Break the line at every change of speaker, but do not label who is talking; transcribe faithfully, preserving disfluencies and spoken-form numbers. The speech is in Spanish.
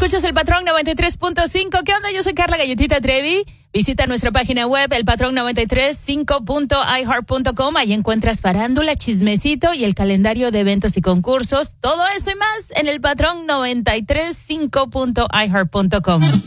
Escuchas el Patrón noventa y tres punto cinco. ¿Qué onda? Yo soy Carla Galletita Trevi. Visita nuestra página web, el patrón noventa y tres punto cinco punto i heart punto com. Ahí encuentras farándula, chismecito y el calendario de eventos y concursos. Todo eso y más en el Patrón noventa y tres punto cinco punto i heart punto com.